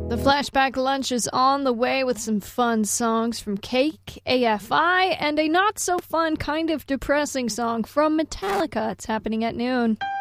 The Flashback Lunch is on the way with some fun songs from Cake, AFI, and a not-so-fun, kind of depressing song from Metallica. It's happening at noon.